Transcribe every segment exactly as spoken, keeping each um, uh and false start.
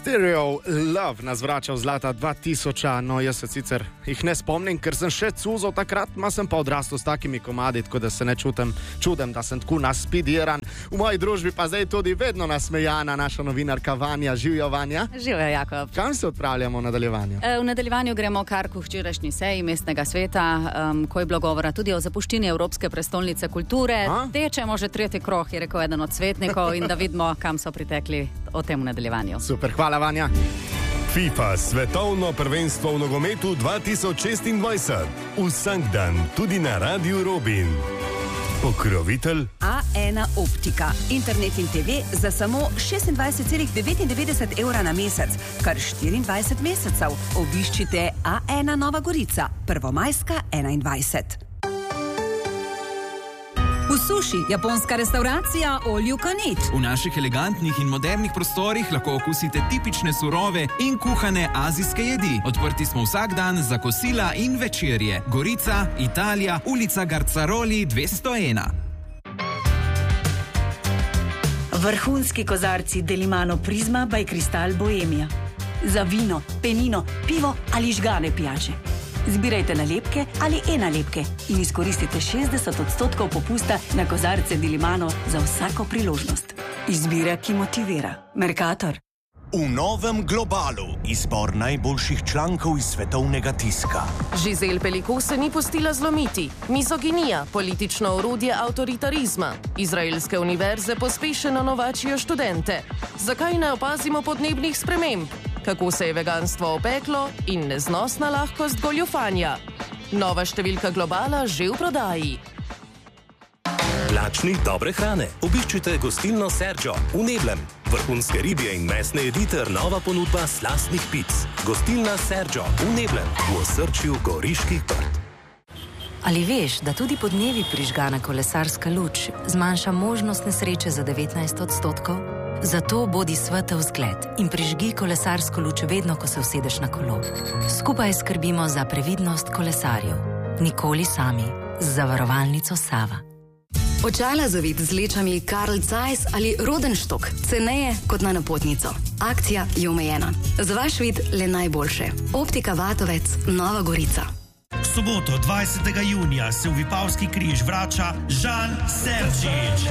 Stereo Love nas vrača v zlata dva tisoč, no jaz se sicer jih ne spomnim, ker sem še cuzal takrat, ma sem pa odrastel s takimi komadi, tako da se ne čutim, čudem, da sem tako naspidiran. V moji družbi pa zdaj tudi vedno nasmejana naša novinarka Vanja. Živjo, Vanja. Živjo, Jakob. Kam se odpravljamo v nadaljevanju? E, v nadaljevanju gremo kar k včerajšnji seji mestnega sveta, um, ko je bilo govora tudi o zapuščini Evropske prestolnice kulture. A? Tečemo že tretji krog, je rekel eden od svetnikov, in da vidimo, kam so pritekli o tem v nadaljevanju. Super, hvala, Vanja. FIFA svetovno prvenstvo v nogometu dva tisoč šestindvajset. Vsak dan tudi na Radiu Robin. Pokrovitelj A ena Optika. Internet in te ve za samo šestindvajset celih devetindevetdeset evra na mesec, kar štiriindvajset mesecev. Obiščite A ena Nova Gorica, Prvomajska enaindvajset. V Suši, japonska restauracija All You Can Eat. V naših elegantnih in modernih prostorih lahko okusite tipične surove in kuhane azijske jedi. Odprti smo vsak dan za kosila in večerje. Gorica, Italija, ulica Garcaroli dvesto ena. Vrhunski kozarci Delimano Prisma by Cristal Bohemia. Za vino, penino, pivo ali žgane pijače. Zbirajte nalepke ali e-nalepke in izkoristite šestdeset odstotkov popusta na kozarce Delimano za vsako priložnost. Izbira, ki motivira. Mercator. V novem Globalu izbor najboljših člankov iz svetovnega tiska. Giselle Pelicot se ni pustila zlomiti. Mizoginija, politično orodje avtoritarizma. Izraelske univerze pospešeno novačijo študente. Zakaj ne opazimo podnebnih sprememb? Kako se je veganstvo opeklo in neznosna lahkost goljufanja. Nova številka Globala že v prodaji. Lačni dobre hrane. Obiščite gostilno Sergio v Neblem. Vrhunske ribje in mesne jedi ter nova ponudba slastnih pic. Gostilna Sergio v Neblem, v osrčju Goriških Brd. Ali veš, da tudi podnevi prižgana kolesarska luč zmanjša možnost nesreče za devetnajst odstotkov? Zato bodi svetel zgled in prižgi kolesarsko luč vedno, ko se usedeš na kolo. Skupaj skrbimo za previdnost kolesarjev. Nikoli sami. Z zavarovalnico Sava. Očala za vid z lečami Carl Zeiss ali Rodenstock, ceneje kot na napotnico. Akcija je omejena. Za vaš vid le najboljše. Optika Vatovec, Nova Gorica. V soboto dvajsetega junija se v Vipavski križ vrača Žan Serčič.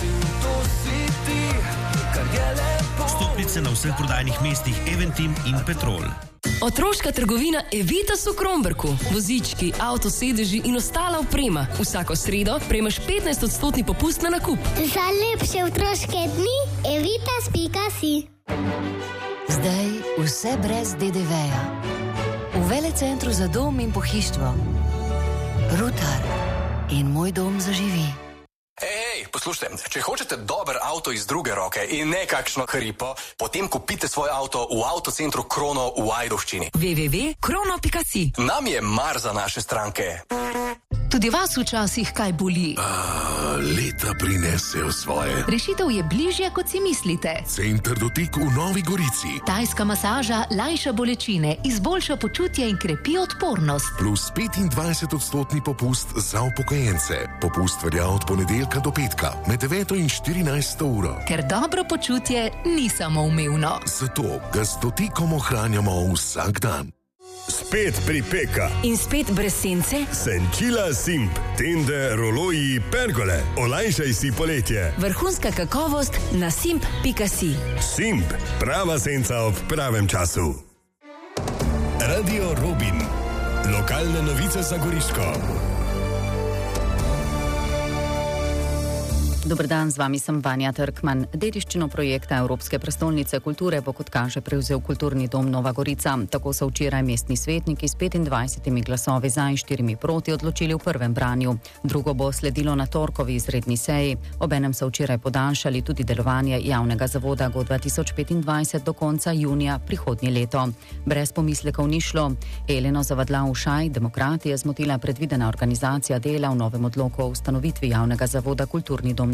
Vstopnice na vseh prodajnih mestih Eventim in Petrol. Otroška trgovina Evitas v Kromberku. Vozički, avtosedeži in ostala oprema. Vsako sredo prejmeš petnajst odstotni popust na nakup. Za lepše otroške dni evitas pika si. Zdaj vse brez de de veja. V Velecentru za dom in pohištvo. Rutar in Moj dom zaživi. Ej, poslušajte, če hočete dober avto iz druge roke in nekakšno hripo, potem kupite svoj avto v avtocentru Krono v Ajdovščini. w w w pika krono pika si. Nam je mar za naše stranke. Tudi vas včasih kaj boli? A, leta prinesejo svoje. Rešitev je bližje, kot si mislite. Center Dotik v Novi Gorici. Tajska masaža lajša bolečine, izboljša počutje in krepi odpornost. Plus petindvajset odstotni popust za upokojence. Popust velja od ponedeljka do petka, med deveto in štirinajsto uro. Ker dobro počutje ni samoumevno. Zato ga s Dotikom ohranjamo vsak dan. Spet pripeka. In spet brez sence. Senčila Simp. Tende, roloji, pergole. Olajšaj si poletje. Vrhunska kakovost na simp pika si. Simp. Prava senca ob pravem času. Radio Robin. Lokalne novice za Goriško. Dober dan, z vami sem Vanja Trkman. Dediščino projekta Evropske prestolnice kulture bo kot kaže prevzel Kulturni dom Nova Gorica. Tako so včeraj mestni svetniki s petindvajsetimi glasovi za in štirimi proti odločili v prvem branju. Drugo bo sledilo na torkovi izredni seji. Obenem so včeraj podaljšali tudi delovanje javnega zavoda Go dva tisoč petindvajset do konca junija prihodnje leto. Brez pomislekov ni šlo. Eleno Zavadlav-Ušaj, Demokrati, je zmotila predvidena organizacija dela v novem odloku o ustanovitvi javnega zavoda Kulturni dom Nova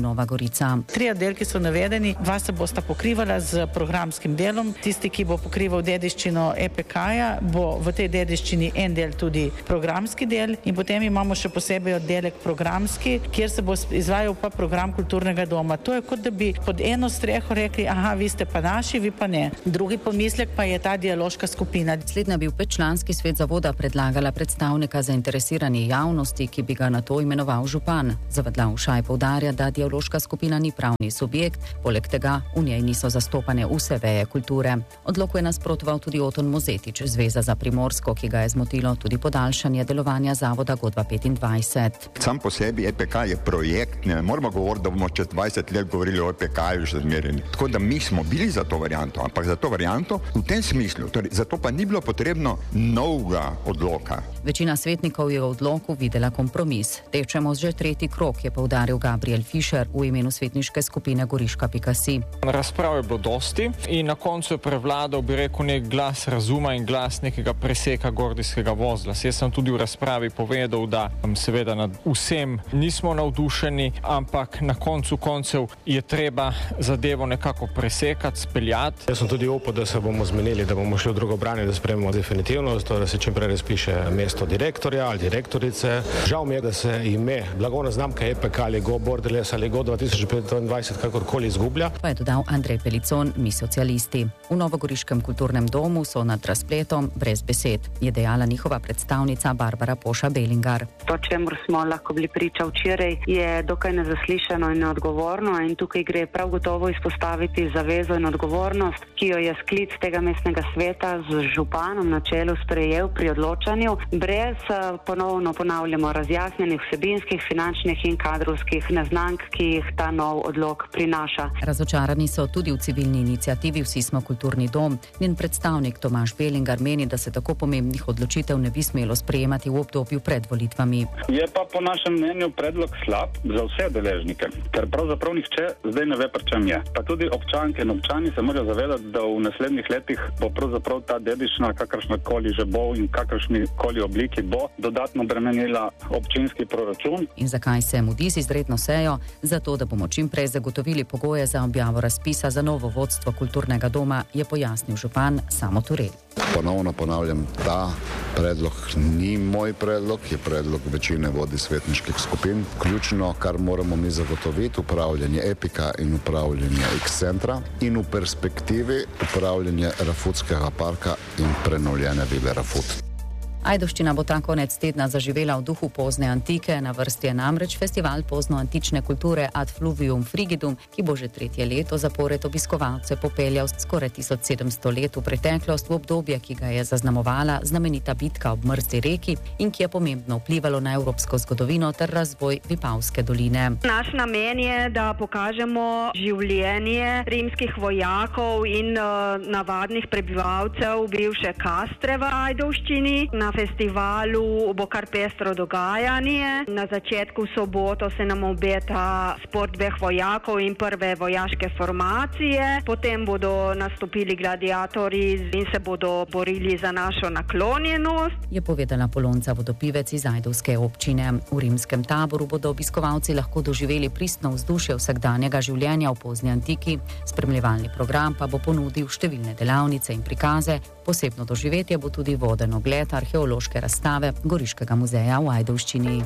Nova Gorica. Tri oddelki so navedeni, dva se bosta pokrivala z programskim delom. Tisti, ki bo pokrival dediščino E P K-ja, bo v tej dediščini en del tudi programski del in potem imamo še posebej oddelek programski, kjer se bo izvajal pa program kulturnega doma. To je kot da bi pod eno streho rekli, aha, vi ste pa naši, vi pa ne. Drugi pomislek pa je ta dialoška skupina. Slednja bi v petčlanski svet zavoda predlagala predstavnika zainteresirane javnosti, ki bi ga na to imenoval župan. Zavadlav Šaj poudarja, da dialoška skupina ni pravni subjekt, poleg tega v njej niso zastopane vse veje kulture. Odloku je nasprotoval tudi Oton Mozetič, Zveza za Primorsko, ki ga je zmotilo tudi podaljšanje delovanja zavoda Godba petindvajset. Sam po sebi E P K je projekt, ne moramo govoriti, da bomo čez dvajset let govorili o E P K-ju še zmerjeni. Tako da mi smo bili za to varianto, ampak za to varianto v tem smislu, torej zato pa ni bilo potrebno novega odloka. Večina svetnikov je v odloku videla kompromis. Tečemo že tretji krok, je poudaril Gabriel Fišer v imenu svetniške skupine Goriška pika si. Razprav je bilo dosti in na koncu je prevladal, bi rekel, nek glas razuma in glas nekega preseka gordijskega vozla. Jaz sem tudi v razpravi povedal, da seveda nad vsem nismo navdušeni, ampak na koncu koncev je treba zadevo nekako presekati, speljati. Jaz sem tudi upal, da se bomo zmenili, da bomo šli v drugo branje, da sprejmemo definitivno, zato da se čim prej razpiše mesto direktorja ali direktorice. Žal mi je, da se ime blagovna znamka E P K ali Go Borderless ali Go dva tisoč petindvajset kakorkoli izgublja. Pa je dodal Andrej Pelicon, mi socialisti. V Novogoriškem kulturnem domu so nad razpletom brez besed, je dejala njihova predstavnica Barbara Poša-Belingar. To, čemu smo lahko bili priča včeraj, je dokaj nezaslišano in neodgovorno in tukaj gre prav gotovo izpostaviti zavezo in odgovornost, ki jo je sklic tega mestnega sveta z županom na čelu sprejel pri odločanju, brez ponovno ponavljamo razjasnjenih vsebinskih, finančnih in kadrovskih neznank, ki jih ta nov odlok prinaša. Razočarani so tudi v civilni iniciativi Vsi smo kulturni dom. Njen predstavnik Tomaž Belingar meni, da se tako pomembnih odločitev ne bi smelo sprejemati v obdobju pred volitvami. Je pa po našem mnenju predlog slab za vse deležnike, ker pravzaprav nihče zdaj ne ve, pri čem je. Pa tudi občanke in občani se morajo zavedati, da v naslednjih letih bo pravzaprav ta dediščina, kakršnakoli že bo in kakršnikoli obliki bo, dodatno bremenila občinski proračun. In zakaj se mudi z izredno sejo? Zato, da bomo čim prej zagotovili pogoje za objavo razpisa za novo vodstvo kulturnega doma, je pojasnil župan Samo Turel. Ponovno ponavljam, ta predlog ni moj predlog, je predlog večine vodij svetniških skupin. Ključno, kar moramo mi zagotoviti, upravljanje E P K in upravljanje X-centra in v perspektivi upravljanje Rafutskega parka in prenovljene vile Rafut. Ajdovščina bo ta konec tedna zaživela v duhu pozne antike, na vrsti je namreč festival poznoantične kulture Ad Fluvium Frigidum, ki bo že tretje leto zapored obiskovalce popeljal skoraj tisoč sedemsto let v preteklost, v obdobje, ki ga je zaznamovala znamenita bitka ob Mrzli reki in ki je pomembno vplivalo na evropsko zgodovino ter razvoj Vipavske doline. Naš namen je, da pokažemo življenje rimskih vojakov in uh, navadnih prebivalcev bivše Kastre v Ajdovščini. Na festivalu bo kar pestro dogajanje. Na začetku soboto se nam obeta sport dveh vojakov in prve vojaške formacije. Potem bodo nastopili gladiatorji in se bodo borili za našo naklonjenost. Je povedala Polonca Vodopivec iz Ajdovske občine. V rimskem taboru bodo obiskovalci lahko doživeli pristno vzdušje vsakdanjega življenja v pozni antiki. Spremljevalni program pa bo ponudil številne delavnice in prikaze. Posebno doživetje bo tudi voden ogled arheološke razstave Goriškega muzeja v Ajdovščini.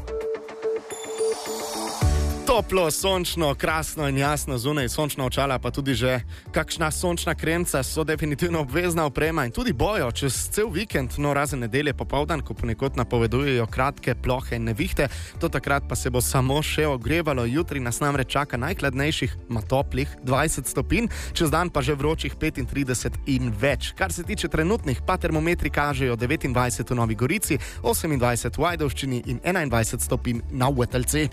Toplo, sončno, krasno in jasno zunaj, sončna očala, pa tudi že kakšna sončna kremca so definitivno obvezna oprema in tudi bojo čez cel vikend, no razen nedelje popoldan, ko ponekod napovedujejo kratke plohe in nevihte, do takrat pa se bo samo še ogrevalo. Jutri nas namreč čaka najhladnejših, ma toplih dvajset stopinj, čez dan pa že vročih petintrideset in več. Kar se tiče trenutnih, pa termometri kažejo devetindvajset v Novi Gorici, osemindvajset v Ajdovščini in enaindvajset stopinj na Veteljci.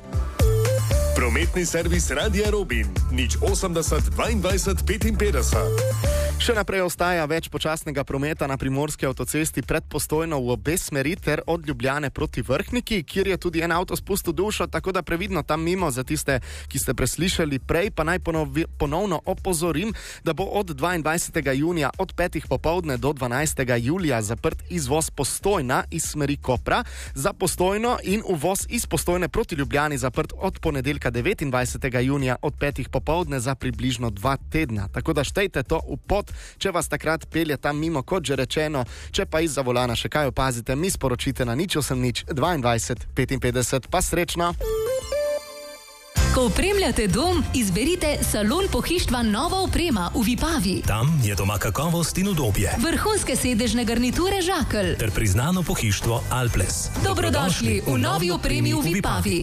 Prometni servis Radia Robin, nič osemdeset dvaindvajset petinpetdeset. Še naprej ostaja več počasnega prometa na primorski avtocesti pred Postojno v obe smeri ter od Ljubljane proti Vrhniki, kjer je tudi en avto spustil dušo, tako da previdno tam mimo za tiste, ki ste preslišali prej, pa naj ponovi, ponovno opozorim, da bo od dvaindvajsetega junija od petih popoldne do dvanajstega julija zaprt izvoz Postojna iz smeri Kopra, za Postojno in uvoz iz Postojne proti Ljubljani zaprt od ponedeljka devetindvajsetega junija od petih popoldne za približno dva tedna. Tako da štejte to v pot, če vas takrat pelje tam mimo, kot že rečeno, če pa izza volana še kaj opazite, mi sporočite na nič osem nič dvaindvajset petinpetdeset, pa srečno! Ko opremljate dom, izberite Salon pohištva Nova oprema v Vipavi. Tam je doma kakovost in udobje. Vrhunske sedežne garniture Žakelj. Ter priznano pohištvo Alples. Dobrodošli v novi opremi v Vipavi.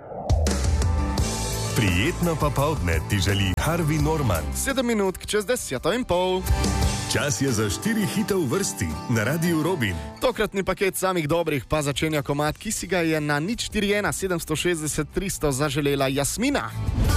Prijetno popoldne ti želi Harvey Norman. Sedem minut čez deseto in pol. Čas je za štiri hite v vrsti na Radiu Robin. Tokratni paket samih dobrih pa začenja komad, ki si ga je na nič štiri ena sedem šest šest tristo zaželela Jasmina.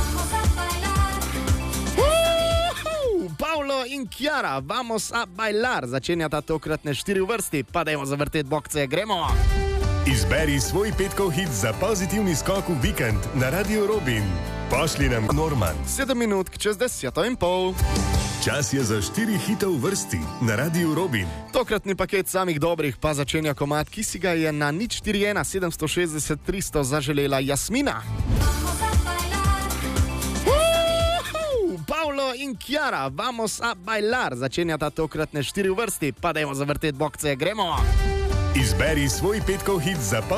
Uhu, Paulo in Chiara, vamos a bailar, začenjata tokratne štiri v vrsti, pa dajmo zavrteti bokce, gremo! Izberi svoj petkov hit za pozitivni skok v vikend na Radio Robin. Pošli nam Norman. Sedem minut čez deseto in pol. Čas je za štiri hite v vrsti na Radio Robin. Tokratni paket samih dobrih pa začenja komad, ki si ga je na nič štiri ena sedem šest šest tristo zaželela Jasmina. Uhu, Paulo in Chiara, vamos a bailar, začenjata tokratne štiri v vrsti, pa dajmo zavrteti bokce, gremo! Izberi svoj petkov hit za